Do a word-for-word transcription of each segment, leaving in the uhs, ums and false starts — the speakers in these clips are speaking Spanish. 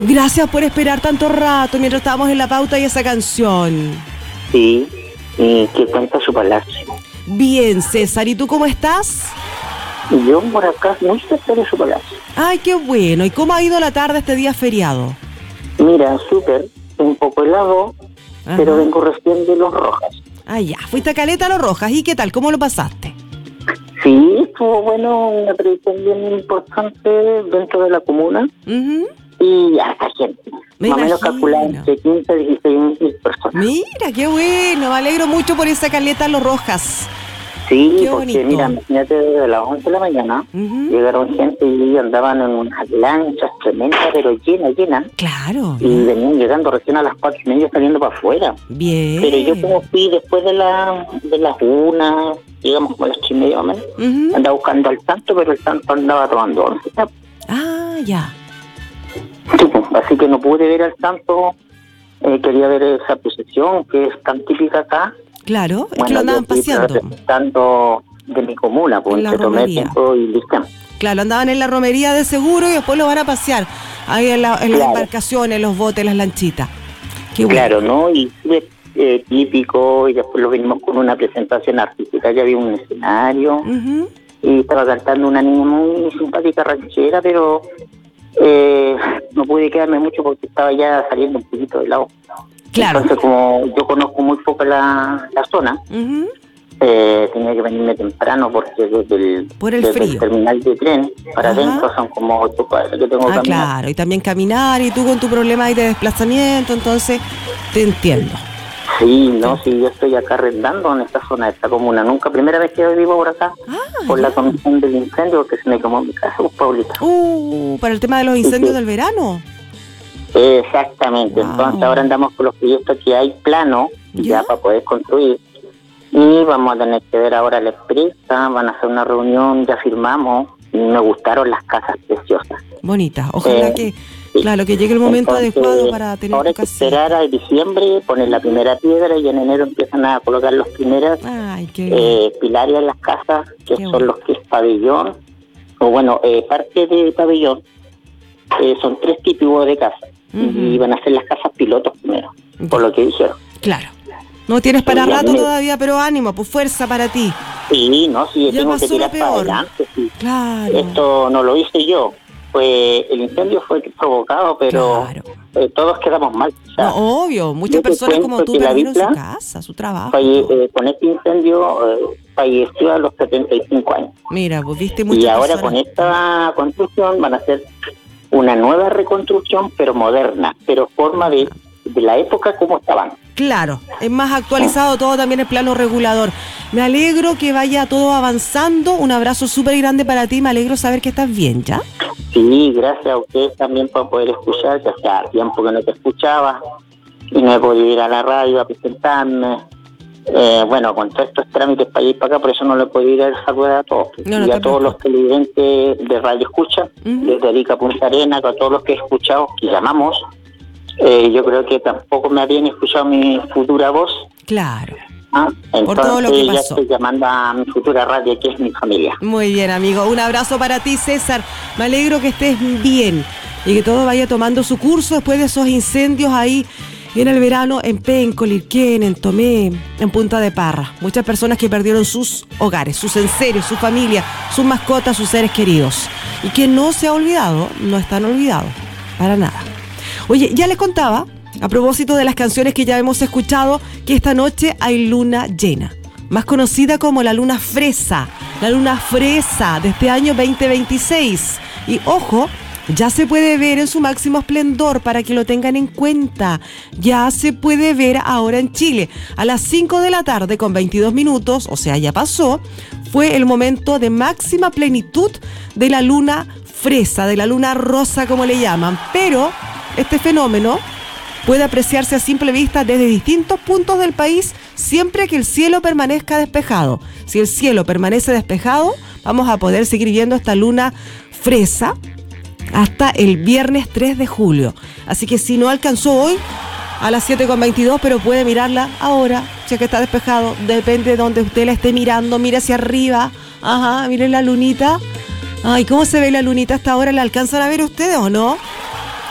Gracias por esperar tanto rato mientras estábamos en la pauta y esa canción. Sí, y que cuenta su palacio. Bien, César, ¿y tú cómo estás? Yo por acá, muy cerca de su palacio. Ay, qué bueno. ¿Y cómo ha ido la tarde este día feriado? Mira, súper, un poco helado, Ajá. pero vengo recién de Los Rojas. Ah, ya, fuiste a Caleta a Los Rojas. ¿Y qué tal? ¿Cómo lo pasaste? Sí, estuvo bueno, una tradición bien importante dentro de la comuna. Uh-huh. Y hasta gente. Me Más o menos imagino. calcular entre quince y dieciséis mil personas. Mira, qué bueno. Me alegro mucho por esa Caleta a Los Rojas. Sí, Qué porque bonito. mira, imagínate, desde las once de la mañana Uh-huh. llegaron gente y andaban en unas lanchas tremendas, pero llenas, llenas. Claro. Y venían llegando recién a las cuatro y media saliendo para afuera. Bien. Pero yo como fui después de la de las una, digamos como a las tres y media más o menos, Uh-huh. andaba buscando al santo, pero el santo andaba tomando once. Ah, ya. Sí, pues, así que no pude ver al santo. Eh, quería ver esa procesión que es tan típica acá. Claro, es Bueno, que lo andaban yo fui paseando. representando de mi comuna, pues En la entre Tomé, romería. Tiempo y Listán. Claro, andaban en la romería de seguro y después lo van a pasear. Ahí en, la, en las Claro. embarcaciones, los botes, las lanchitas. Qué bueno. Claro, ¿no? Y fue eh, típico, y después lo venimos con una presentación artística. Ya había un escenario Uh-huh. y estaba cantando una niña muy simpática ranchera, pero eh, no pude quedarme mucho porque estaba ya saliendo un poquito del lado. Claro. Entonces, como yo conozco muy poco la, la zona, Uh-huh. eh, tenía que venirme temprano porque desde el, Por el desde frío. el terminal de tren para Ajá. adentro son como ocho cuadras que tengo que Ah, caminar. claro, y también caminar, y tú con tu problema ahí de desplazamiento, entonces te entiendo. Sí, no, sí, yo estoy acá arrendando en esta zona de esta comuna. Nunca, primera vez que vivo por acá, Ah, por ya. la comisión del incendio, porque se me quemó mi casa, pues, Paulita. Uh, para el tema de los incendios sí. del verano. Exactamente, Wow. entonces ahora andamos con los proyectos que hay plano, ya, ¿Ya? para poder construir. Y vamos a tener que ver ahora la empresa, van a hacer una reunión, ya firmamos, y me gustaron las casas preciosas. Bonita. Ojalá Eh, que, sí. claro, que llegue el momento Entonces, adecuado para tener ahora hay tu que casita. esperar a diciembre, poner la primera piedra y en enero empiezan a colocar los primeros Ay, qué bien. eh, pilares en las casas, que Qué son bueno. los que es pabellón, o bueno, eh, parte de pabellón, eh, son tres tipos de casas, Ujú. y van a ser las casas pilotos primero, por Ya. lo que dijeron. Claro. No tienes para Sí, ya rato me- todavía, pero ánimo, pues fuerza para ti. Sí, no, sí, yo Ya tengo que pasó lo tirar para peor. adelante, sí. Claro. Esto no lo hice yo, pues el incendio fue provocado, pero Claro. eh, todos quedamos mal. O sea, No, obvio, muchas yo te personas como cuento tú que la perdieron su Biblia casa, su trabajo. falle- todo. eh, con este incendio eh, falleció a los setenta y cinco años. Mira, pues viste muchas Y ahora personas. con esta construcción van a hacer una nueva reconstrucción, pero moderna, pero forma de, de la época como estaban. Claro, es más actualizado todo también el plano regulador. Me alegro que vaya todo avanzando. Un abrazo súper grande para ti. Me alegro saber que estás bien, ¿ya? Sí, gracias a ustedes también por poder escuchar, que hacía tiempo que no te escuchaba y no he podido ir a la radio a presentarme. Eh, bueno, con todos estos trámites para ir para acá, por eso no le he podido ir a saludar a todos. No, no y te a todos los televidentes de Radio Escucha, Ujú. desde Arica a Punta Arenas, a todos los que he escuchado, que llamamos. Eh, yo creo que tampoco me habían escuchado mi futura voz. Claro. ¿Ah? Por todo lo que Entonces ya pasó. estoy llamando a mi futura radio, que es mi familia. Muy bien, amigo. Un abrazo para ti, César. Me alegro que estés bien y que todo vaya tomando su curso después de esos incendios ahí en el verano en Penco, Lirquén, en Tomé, en Punta de Parra. Muchas personas que perdieron sus hogares, sus enseres, su familia, sus mascotas, sus seres queridos. Y que no se ha olvidado, no están olvidados, para nada. Oye, ya les contaba, a propósito de las canciones que ya hemos escuchado, que esta noche hay luna llena, más conocida como la luna fresa, la luna fresa de este año veinte veintiséis. Y ojo, ya se puede ver en su máximo esplendor, para que lo tengan en cuenta. Ya se puede ver ahora en Chile. A las cinco de la tarde con veintidós minutos, o sea, ya pasó, fue el momento de máxima plenitud de la luna fresa, de la luna rosa como le llaman. Pero este fenómeno puede apreciarse a simple vista desde distintos puntos del país, siempre que el cielo permanezca despejado. Si el cielo permanece despejado, vamos a poder seguir viendo esta luna fresa hasta el viernes tres de julio. Así que si no alcanzó hoy a las siete con veintidós, pero puede mirarla ahora, ya que está despejado, depende de donde usted la esté mirando, mire hacia arriba. Ajá, miren la lunita. Ay, ¿cómo se ve la lunita hasta ahora? ¿La alcanzan a ver ustedes o no?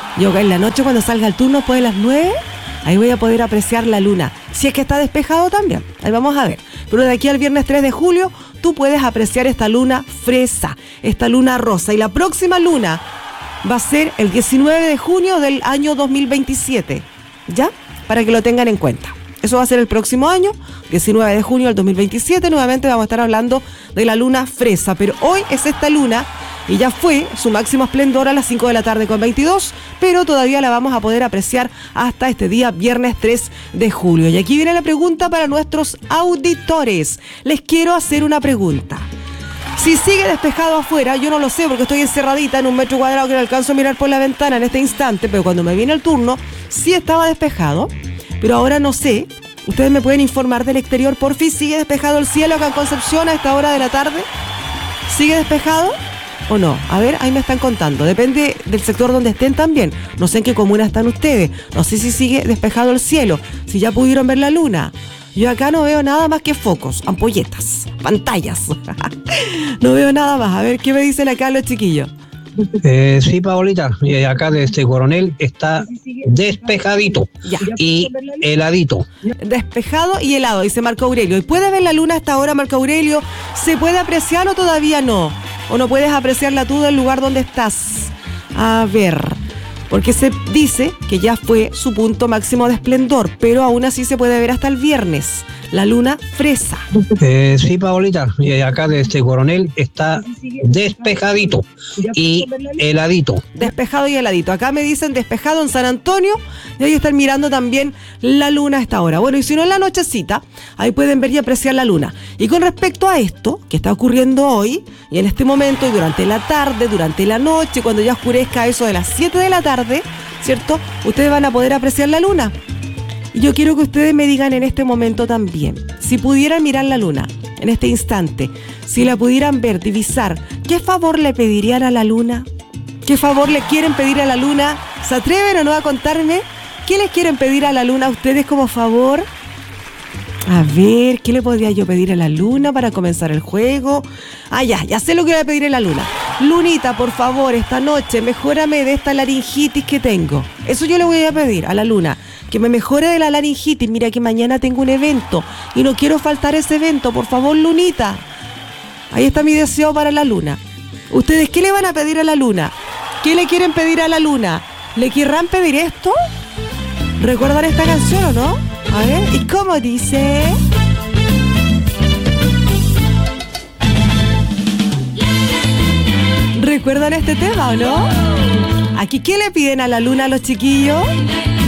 Yo en la noche cuando salga el turno después de las nueve, ahí voy a poder apreciar la luna. Si es que está despejado también, ahí vamos a ver. Pero de aquí al viernes tres de julio, tú puedes apreciar esta luna fresa, esta luna rosa. Y la próxima luna va a ser el diecinueve de junio del año dos mil veintisiete, ¿ya? Para que lo tengan en cuenta. Eso va a ser el próximo año, diecinueve de junio del dos mil veintisiete. Nuevamente vamos a estar hablando de la luna fresa. Pero hoy es esta luna y ya fue su máximo esplendor a las cinco de la tarde con veintidós, pero todavía la vamos a poder apreciar hasta este día, viernes tres de julio. Y aquí viene la pregunta para nuestros auditores. Les quiero hacer una pregunta. Si sigue despejado afuera, yo no lo sé porque estoy encerradita en un metro cuadrado que no alcanzo a mirar por la ventana en este instante, pero cuando me viene el turno, sí estaba despejado. Pero ahora no sé, ustedes me pueden informar del exterior, por fin. ¿Sigue despejado el cielo acá en Concepción a esta hora de la tarde? ¿Sigue despejado o no? A ver, ahí me están contando. Depende del sector donde estén también. No sé en qué comuna están ustedes. No sé si sigue despejado el cielo, si ya pudieron ver la luna. Yo acá no veo nada más que focos, ampolletas, pantallas. No veo nada más. A ver, ¿qué me dicen acá los chiquillos? Eh, sí, Paolita, y acá desde Coronel está despejadito ya. Y heladito. Despejado y helado, dice Marco Aurelio. ¿Y puede ver la luna hasta ahora, Marco Aurelio? ¿Se puede apreciar o todavía no? ¿O no puedes apreciarla tú del lugar donde estás? A ver, porque se dice que ya fue su punto máximo de esplendor, pero aún así se puede ver hasta el viernes. La luna fresa. Eh, sí, Paolita, y acá desde Coronel está despejadito y heladito. Despejado y heladito. Acá me dicen despejado en San Antonio y ahí están mirando también la luna a esta hora. Bueno, y si no en la nochecita, ahí pueden ver y apreciar la luna. Y con respecto a esto que está ocurriendo hoy y en este momento y durante la tarde, durante la noche, cuando ya oscurezca eso de las siete de la tarde, ¿cierto? Ustedes van a poder apreciar la luna. Y yo quiero que ustedes me digan en este momento también, si pudieran mirar la luna en este instante, si la pudieran ver, divisar, ¿qué favor le pedirían a la luna? ¿Qué favor le quieren pedir a la luna? ¿Se atreven o no a contarme? ¿Qué les quieren pedir a la luna a ustedes como favor? A ver, ¿qué le podría yo pedir a la luna para comenzar el juego? Ah, ya, ya sé lo que voy a pedir a la luna. Lunita, por favor, esta noche, mejórame de esta laringitis que tengo. Eso yo le voy a pedir a la luna. Que me mejore de la laringitis. Mira que mañana tengo un evento y no quiero faltar ese evento. Por favor, lunita. Ahí está mi deseo para la luna. ¿Ustedes qué le van a pedir a la luna? ¿Qué le quieren pedir a la luna? ¿Le querrán pedir esto? ¿Recuerdan esta canción o no? A ver, ¿y cómo dice? ¿Recuerdan este tema o no? ¿Aquí qué le piden a la luna a los chiquillos?